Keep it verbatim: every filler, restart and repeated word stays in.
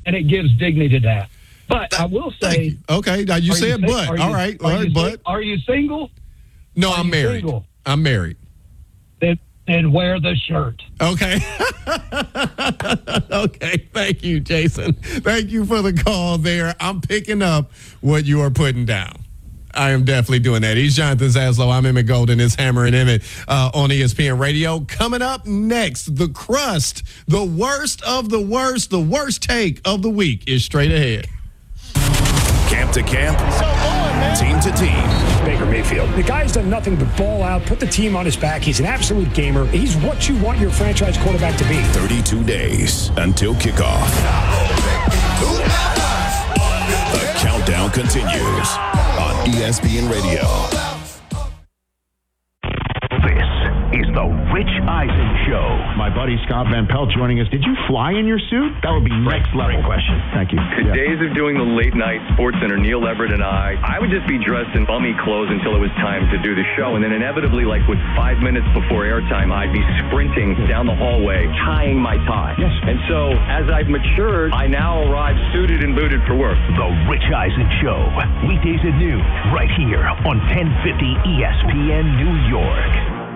and it gives dignity to that. But I will say, okay, now you said you but. All all right, all right, but. Are you single? No, are I'm married. Single? I'm married. Then, then wear the shirt. Okay. Okay, thank you, Jason. Thank you for the call there. I'm picking up what you are putting down. I am definitely doing that. He's Jonathan Zaslow. I'm Emmett Golden. It's Hammer and Emmett uh, on E S P N Radio. Coming up next, the crust, the worst of the worst, the worst take of the week is straight ahead. Camp to camp, so on, team to team. Baker Mayfield. The guy's done nothing but ball out, put the team on his back. He's an absolute gamer. He's what you want your franchise quarterback to be. thirty-two days until kickoff. The countdown continues on E S P N Radio. This is the Rich Eisen Show. My buddy Scott Van Pelt joining us. Did you fly in your suit? That would be next level. Great question. Thank you. The Yeah. days of doing the late night Sports Center, Neil Everett and I, I would just be dressed in bummy clothes until it was time to do the show. And then inevitably, like with five minutes before airtime, I'd be sprinting down the hallway, tying my tie. Yes. And so as I've matured, I now arrive suited and booted for work. The Rich Eisen Show. Weekdays at noon, right here on ten fifty E S P N New York.